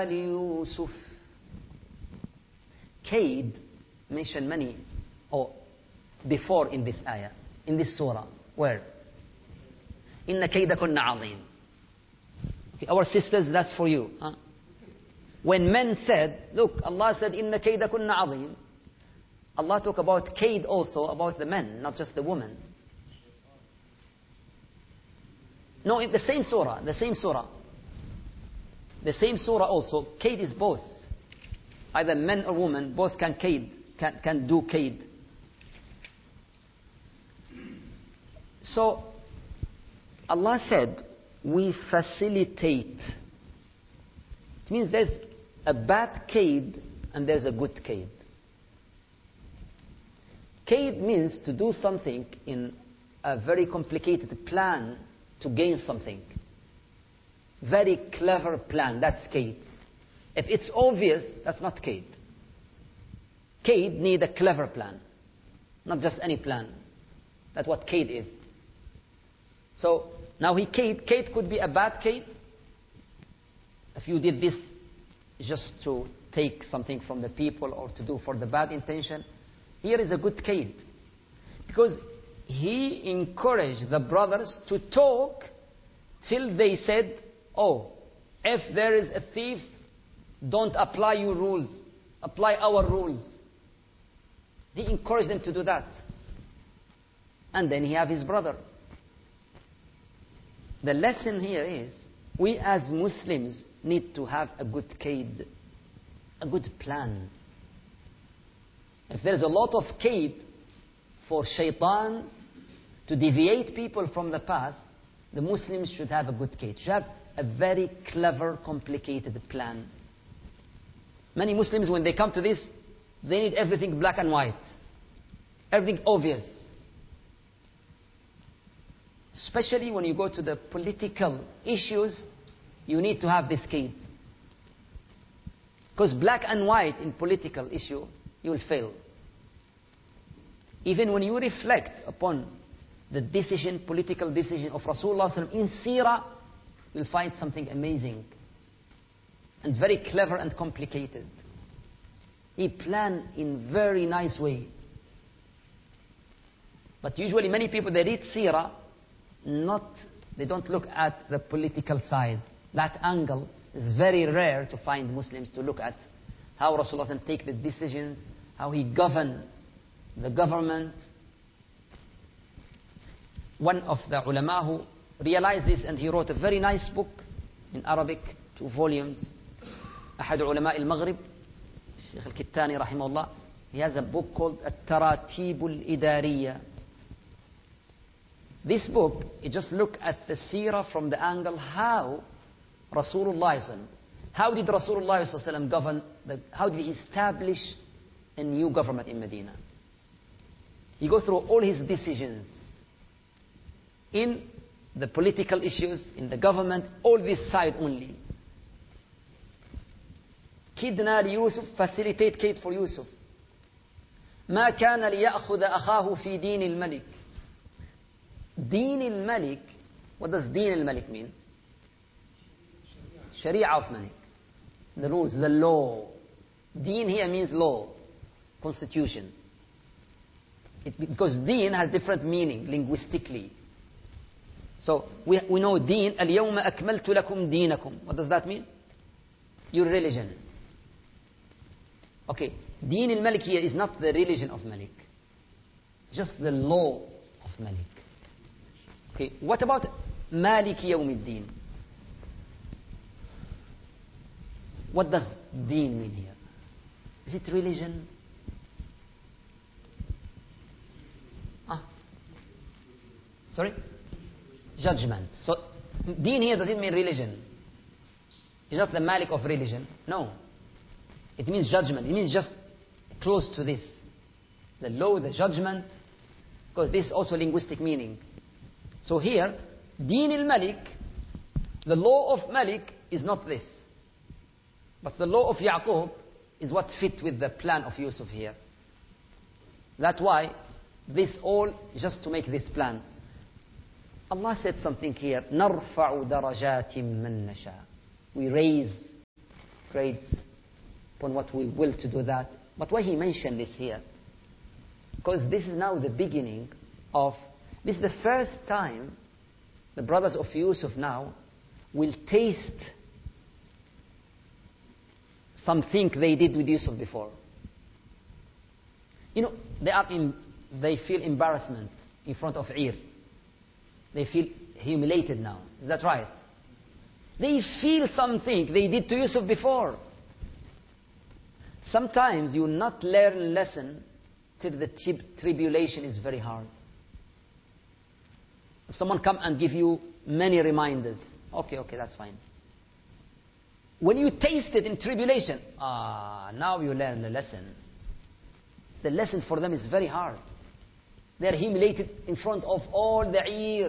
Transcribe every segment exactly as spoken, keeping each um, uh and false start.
Yusuf. Kaid mentioned many, or before in this ayah, in this surah. Where? Inna kaydakunna azim. Okay, our sisters, that's for you. Huh? When men said, look, Allah said, Inna kaydakunna azim. Allah talk about kaid also, about the men, not just the women. No, in the same surah, the same surah. The same surah also, kaid is both. Either men or women, both can kaid, can, can do kaid. So, Allah said, we facilitate. It means there's a bad kaid and there's a good kaid. Kaid means to do something in a very complicated plan to gain something. Very clever plan, that's kaid. If it's obvious, that's not kaid. Kaid need a clever plan, not just any plan. That's what kaid is. So, now he kaid. Kaid could be a bad kaid. If you did this just to take something from the people or to do for the bad intention, here is a good kaid. Because he encouraged the brothers to talk till they said, oh, if there is a thief, don't apply your rules, apply our rules. He encouraged them to do that. And then he have his brother. The lesson here is, we as Muslims need to have a good kaid, a good plan. If there's a lot of kaid for shaitan to deviate people from the path, the Muslims should have a good kaid, should have a very clever, complicated plan. Many Muslims, when they come to this, they need everything black and white, everything obvious. Especially when you go to the political issues, you need to have this kaid. Because black and white in political issue, you will fail. Even when you reflect upon the decision, political decision of Rasulullah in Seerah, you'll find something amazing and very clever and complicated. He planned in very nice way. But usually many people, they read Seerah, not, they don't look at the political side. That angle is very rare to find Muslims to look at. How Rasulullah take the decisions, how he governed the government. One of the ulama who realized this, and he wrote a very nice book in Arabic, two volumes. أحد علماء المغرب, Sheikh Al-Kittani rahimahullah, he has a book called التراتيب الإدارية. This book, it just look at the seerah from the angle how Rasulullah, how did Rasulullah govern, the, how did he establish a new government in Medina. He goes through all his decisions in the political issues, in the government, all this side only. كدنا ليوسف, facilitate Kate for Yusuf. ما كان ليأخذ أخاه في دين الملك. دين الملك, what does دين الملك mean? Sharia of Malik. The rules, the law. Deen here means law, constitution. It, because deen has different meaning linguistically. So we, we know deen, اليوم أكملت لكم دينكم. What does that mean? Your religion. Okay, Deen al-Malik here is not the religion of Malik. Just the law of Malik. Okay, what about Malik Yawmiddin? What does deen mean here? Is it religion? Ah. Sorry? Judgment. So, deen here doesn't mean religion. It's not the Malik of religion. No. It means judgment. It means just close to this. The law, the judgment. Because this is also linguistic meaning. So here, Deen al-Malik, the law of Malik is not this. But the law of Yaqub is what fit with the plan of Yusuf here. That's why this all, just to make this plan. Allah said something here, نَرْفَعُ دَرَجَاتٍ مَّن نَّشَاءُ. We raise grades upon what we will to do that. But why he mentioned this here? Because this is now the beginning of, this is the first time the brothers of Yusuf now will taste something they did with Yusuf before. You know, they are in, they feel embarrassment in front of Ir. They feel humiliated now. Is that right? They feel something they did to Yusuf before. Sometimes you will not learn a lesson till the tribulation is very hard. If someone come and give you many reminders, okay, okay, that's fine. When you taste it in tribulation, ah, now you learn the lesson. The lesson for them is very hard. They are humiliated in front of all the ear.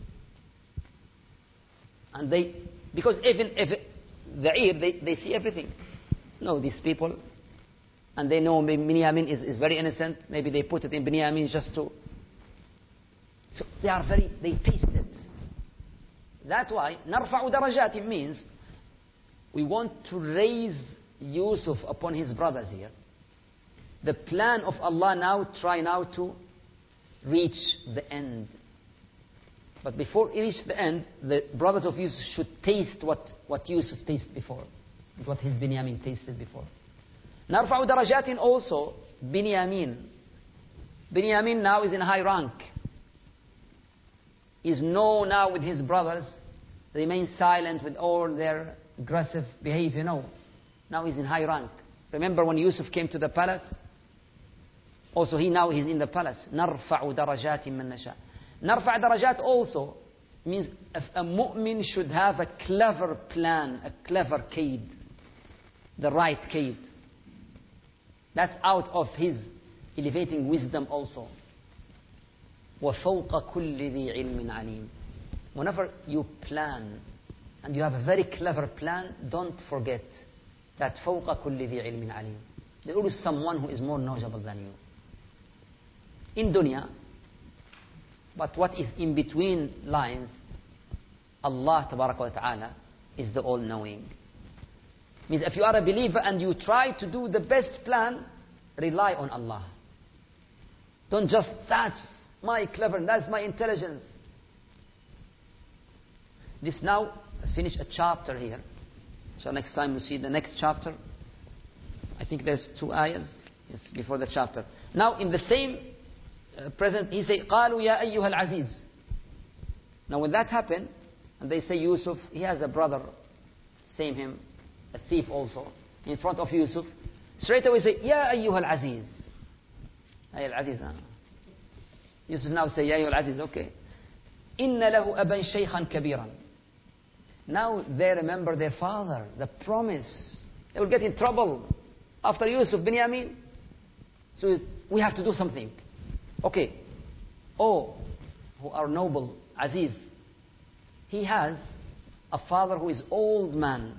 And they, because even if it, the ear, they, they see everything. No, these people, and they know Binyamin is, is very innocent. Maybe they put it in Binyamin just to. So they are very, they taste it. That's why نرفع درجات means we want to raise Yusuf upon his brothers here. The plan of Allah now, try now to reach the end. But before it reach the end, the brothers of Yusuf should taste what, what Yusuf tasted before, what his Binyamin tasted before. نرفع درجات also, Binyamin. Binyamin now is in high rank. Is known now with his brothers, remain silent with all their aggressive behavior. No. Now he's in high rank. Remember when Yusuf came to the palace? Also he now he's in the palace. نرفع درجات من نشاء. نرفع درجات also means if a mu'min should have a clever plan, a clever kaid, the right kaid. That's out of his elevating wisdom also. وَفَوْقَ كُلِّ ذِي عِلْمٍ عَلِيمٍ. Whenever you plan and you have a very clever plan, don't forget that فَوْقَ كُلِّ ذِي عِلْمٍ عَلِيمٍ. There is someone who is more knowledgeable than you. In dunya, but what is in between lines, Allah tabaraka wa ta'ala is the all-knowing. Means if you are a believer and you try to do the best plan, rely on Allah. Don't just, that's my cleverness, that's my intelligence. This now, finish a chapter here. So next time we see the next chapter. I think there's two ayahs yes, before the chapter. Now in the same uh, present, he say, قَالُوا يَا أَيُّهَا الْعَزِيزِ. Now when that happened, and they say Yusuf, he has a brother, same him, a thief also, in front of Yusuf. Straight away say, يَا أَيُّهَا الْعَزِيزِ. أي العزيز. Huh? Yusuf now say, يَا أَيُّهَا الْعَزِيزِ. Okay. إِنَّ لَهُ أَبًا شَيْخًا كَبِيرًا. Now they remember their father, the promise. They will get in trouble after Yusuf, Binyamin. So we have to do something. Okay. Oh, who are noble, Aziz. He has a father who is old man.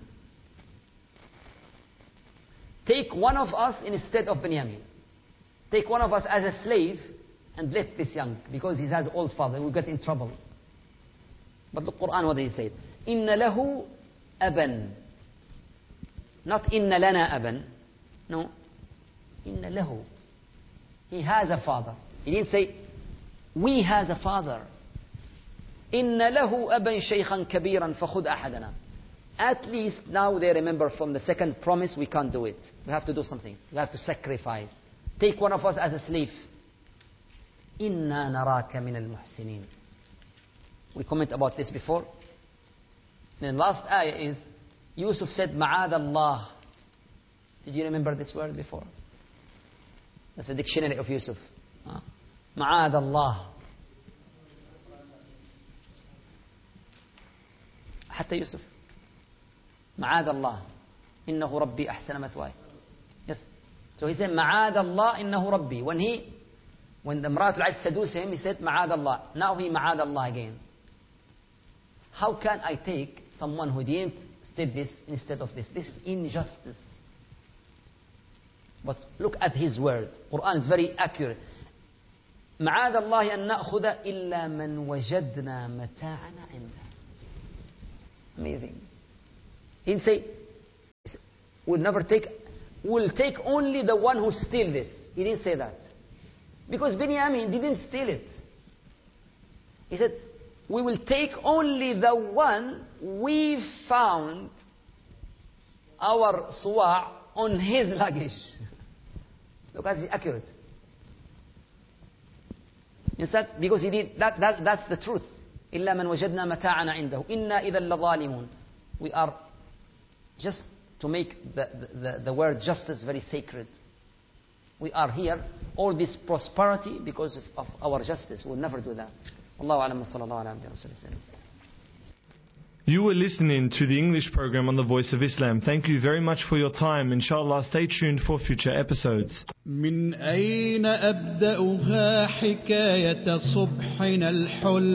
Take one of us instead of Binyamin. Take one of us as a slave and let this young, because he has old father, he will get in trouble. But the Quran, what did he say? Inna lahu aban. Not inna lana aban. No. Inna lahu. He has a father. He didn't say, we has a father. Inna lahu aban shaykhan kabiran fakhud ahadana. At least now they remember from the second promise, we can't do it. We have to do something. We have to sacrifice. Take one of us as a slave. Inna naraka min al-muhsinin. We comment about this before. Then last ayah is, Yusuf said, Ma'ad Allah. Did you remember this word before? That's a dictionary of Yusuf. Uh, Ma'ad Allah. حتى يوسف. Ma'ad Allah. إنه ربي أحسن مثواي. Yes. So he said, Ma'ad Allah innahu Rabbi. When he, when the Imratul Aziz seduced him, he said, Ma'ad Allah. Now he Ma'ad Allah again. How can I take someone who didn't state this instead of this? This is injustice. But look at his word. Quran is very accurate. معاذ الله أن نأخذ إلا من وجدنا متاعنا عنده. Amazing. He didn't say, We'll never take, we'll take only the one who steal this. He didn't say that. Because Binyamin didn't steal it. He said, we will take only the one we found our suwa' on his luggage. Look at the accurate. Instead, because he did, that, that, that's the truth. إِلَّا مَنْ وَجَدْنَا مَتَاعَنَا عِنْدَهُ إِنَّا إِذًا لَظَالِمُونَ. We are, just to make the, the, the word justice very sacred, we are here, all this prosperity because of, of our justice. We'll never do that. Allahu a'lam wa sallallahu ala abdihi wa sallam. You were listening to the English program on the Voice of Islam. Thank you very much for your time. Inshallah, stay tuned for future episodes. من أين أبدأها حكاية صبحنا الحل